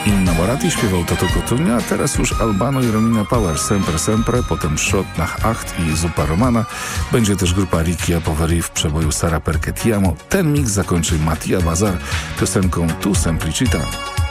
Inna Moratti śpiewał Toto Cutugno, a teraz już Albano i Romina Power, Sempre Sempre, potem Schott nach Acht i Zupa Romana. Będzie też grupa Ricky Poveri w przeboju Sara Perché Ti Amo. Ten mix zakończy Mattia Bazar piosenką Tu Semplicità.